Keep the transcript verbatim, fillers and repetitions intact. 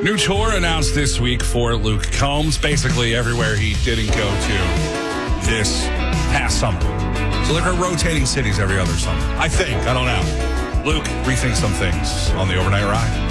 New tour announced this week for Luke Combs, basically everywhere he didn't go to this past summer. So like we're rotating cities every other summer. I think. I don't know. Luke, rethink some things on the Overnight Ride.